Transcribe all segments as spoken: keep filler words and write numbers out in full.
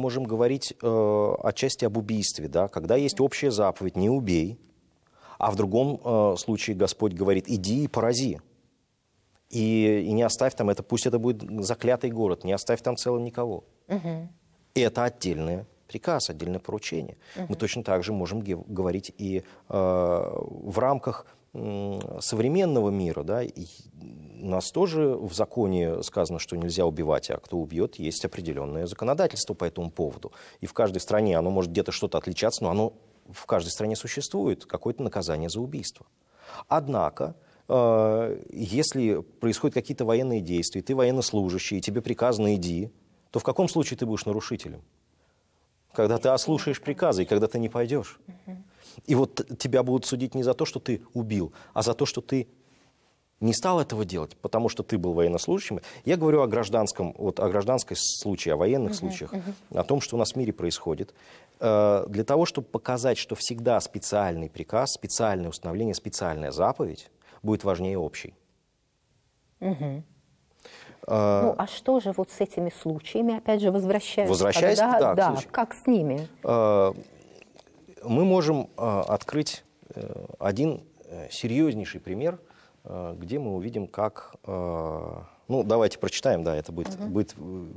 можем говорить э, отчасти об убийстве, да, когда есть общая заповедь «не убей», а в другом э, случае Господь говорит «иди и порази». И, и не оставь там, это, пусть это будет заклятый город, не оставь там целым никого. Угу. И это отдельный приказ, отдельное поручение. Угу. Мы точно так же можем говорить и э, в рамках э, современного мира. Да, и у нас тоже в законе сказано, что нельзя убивать, а кто убьет, есть определенное законодательство по этому поводу. И в каждой стране оно может где-то что-то отличаться, но оно в каждой стране существует, какое-то наказание за убийство. Однако, если происходят какие-то военные действия, ты военнослужащий, и тебе приказано «иди», то в каком случае ты будешь нарушителем? Когда ты ослушаешь приказы, и когда ты не пойдешь. И вот тебя будут судить не за то, что ты убил, а за то, что ты не стал этого делать, потому что ты был военнослужащим. Я говорю о гражданском, вот о гражданской случае, о военных uh-huh, случаях, uh-huh. о том, что у нас в мире происходит. Для того, чтобы показать, что всегда специальный приказ, специальное установление, специальная заповедь будет важнее общей. Угу. А, ну, а что же вот с этими случаями, опять же, возвращаясь? Возвращаясь, когда, да, да, как с ними? А, мы можем а, открыть а, один серьезнейший пример, а, где мы увидим, как... А, ну, давайте прочитаем, да, это будет, угу. будет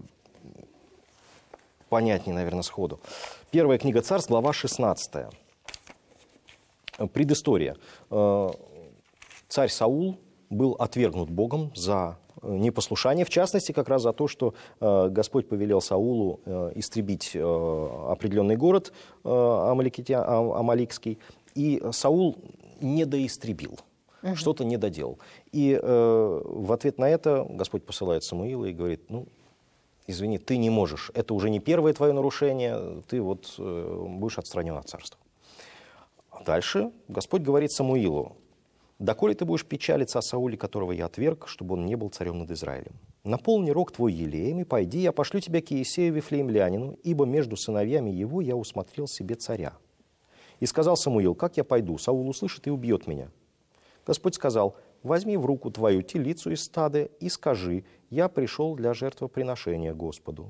понятнее, наверное, сходу. Первая книга Царств, глава шестнадцатая. Предыстория. А, Царь Саул был отвергнут Богом за непослушание, в частности, как раз за то, что э, Господь повелел Саулу э, истребить э, определенный город э, Амаликитя, а, Амаликский, и Саул недоистребил, uh-huh. что-то не доделал. И э, в ответ на это Господь посылает Самуила и говорит, ну, извини, ты не можешь, это уже не первое твое нарушение, ты вот э, будешь отстранен от царства. Дальше Господь говорит Самуилу, «Доколе ты будешь печалиться о Сауле, которого я отверг, чтобы он не был царем над Израилем? Наполни рог твой елеем, и пойди, я пошлю тебя к Иессею Вифлеемлянину, ибо между сыновьями его я усмотрел себе царя». И сказал Самуил, «Как я пойду? Саул услышит и убьет меня». Господь сказал, «Возьми в руку твою телицу из стада и скажи, я пришел для жертвоприношения Господу».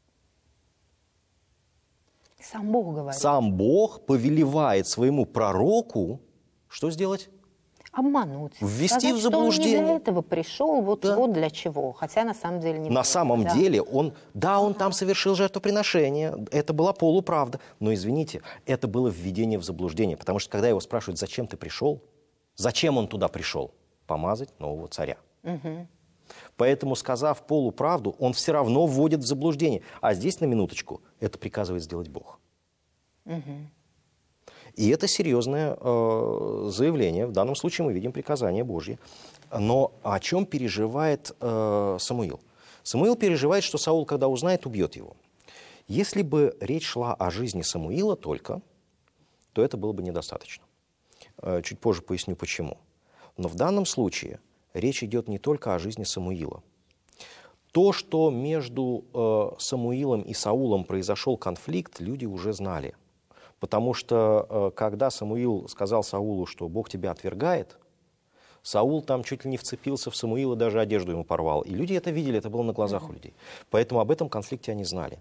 Сам Бог говорит. Сам Бог повелевает своему пророку, что сделать? Обмануть. Ввести сказать, в заблуждение. Что он не для этого пришел, вот, да. вот для чего. Хотя на самом деле не На было. самом да. деле он, да, он там совершил жертвоприношение, это была полуправда. Но, извините, это было введение в заблуждение. Потому что, когда его спрашивают, зачем ты пришел, зачем он туда пришел? Помазать нового царя. Угу. Поэтому, сказав полуправду, он все равно вводит в заблуждение. А здесь, на минуточку, это приказывает сделать Бог. Угу. И это серьезное э, заявление. В данном случае мы видим приказание Божье. Но о чем переживает э, Самуил? Самуил переживает, что Саул, когда узнает, убьет его. Если бы речь шла о жизни Самуила только, то это было бы недостаточно. Э, чуть позже поясню, почему. Но в данном случае речь идет не только о жизни Самуила. То, что между э, Самуилом и Саулом произошел конфликт, люди уже знали. Потому что, когда Самуил сказал Саулу, что Бог тебя отвергает, Саул там чуть ли не вцепился в Самуила, даже одежду ему порвал. И люди это видели, это было на глазах у людей. Поэтому об этом конфликте они знали.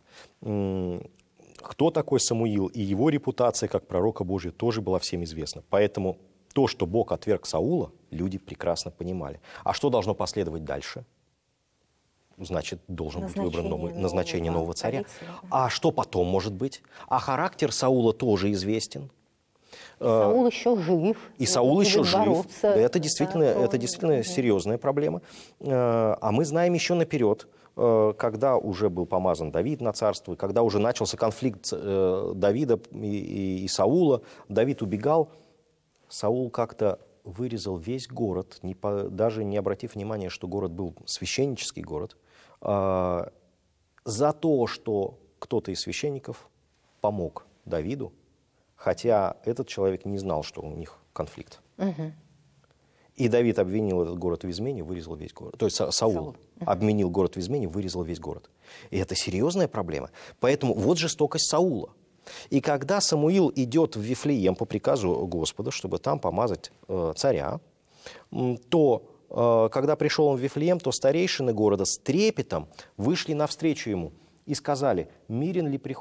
Кто такой Самуил и его репутация как пророка Божия тоже была всем известна. Поэтому то, что Бог отверг Саула, люди прекрасно понимали. А что должно последовать дальше? Значит, должен назначение быть выбран новый, назначение нового, нового царя. А что потом может быть? А характер Саула тоже известен. И Саул еще жив. И Саул еще жив. Это действительно, это действительно угу. серьезная проблема. А мы знаем еще наперед, когда уже был помазан Давид на царство, когда уже начался конфликт Давида и, и, и Саула, Давид убегал, Саул как-то вырезал весь город, не по, даже не обратив внимания, что город был священнический город, э, за то, что кто-то из священников помог Давиду, хотя этот человек не знал, что у них конфликт. Угу. И Давид обвинил этот город в измене, вырезал весь город. То есть Са- Саул, Саул. обвинил город в измене, вырезал весь город. И это серьезная проблема. Поэтому вот жестокость Саула. И когда Самуил идет в Вифлеем по приказу Господа, чтобы там помазать э, царя, то, э, когда пришел он в Вифлеем, то старейшины города с трепетом вышли навстречу ему и сказали, мирен ли приход